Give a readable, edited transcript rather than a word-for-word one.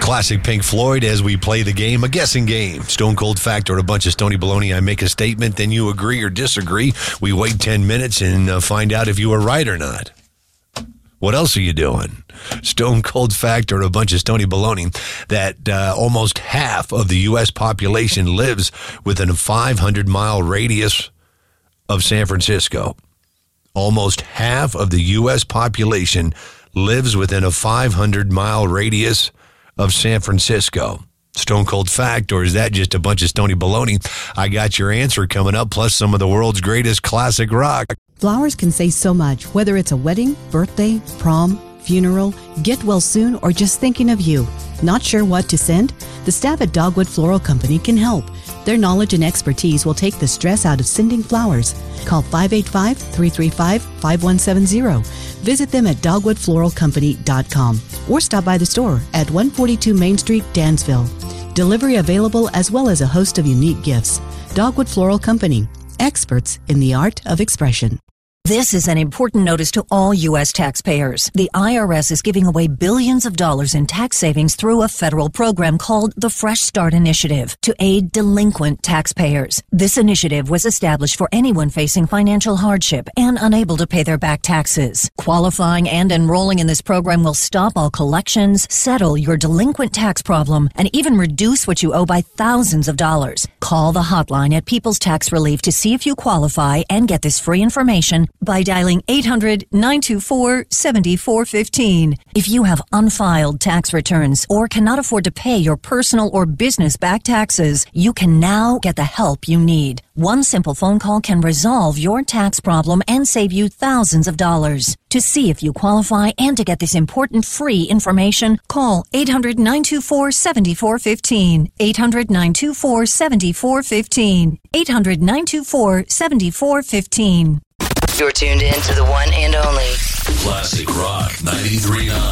Classic Pink Floyd as we play the game, a guessing game. Stone Cold Fact or a bunch of stony baloney. I make a statement, then you agree or disagree. We wait 10 minutes and find out if you were right or not. What else are you doing? Stone Cold Fact or a bunch of stony baloney that almost half of the U.S. population lives within a 500-mile radius of San Francisco. Almost half of the U.S. population lives within a 500-mile radius of San Francisco. Stone Cold Fact, or is that just a bunch of stony baloney? I got your answer coming up, plus some of the world's greatest classic rock. Flowers can say so much, whether it's a wedding, birthday, prom, funeral, get well soon, or just thinking of you. Not sure what to send? The staff at Dogwood Floral Company can help. Their knowledge and expertise will take the stress out of sending flowers. Call 585-335-5170. Visit them at dogwoodfloralcompany.com or stop by the store at 142 Main Street, Dansville. Delivery available as well as a host of unique gifts. Dogwood Floral Company, experts in the art of expression. This is an important notice to all U.S. taxpayers. The IRS is giving away billions of dollars in tax savings through a federal program called the Fresh Start Initiative to aid delinquent taxpayers. This initiative was established for anyone facing financial hardship and unable to pay their back taxes. Qualifying and enrolling in this program will stop all collections, settle your delinquent tax problem, and even reduce what you owe by thousands of dollars. Call the hotline at People's Tax Relief to see if you qualify and get this free information by dialing 800-924-7415. If you have unfiled tax returns or cannot afford to pay your personal or business back taxes, you can now get the help you need. One simple phone call can resolve your tax problem and save you thousands of dollars. To see if you qualify and to get this important free information, call 800-924-7415. 800-924-7415. 800-924-7415. You're tuned in to the one and only Classic Rock 93.9.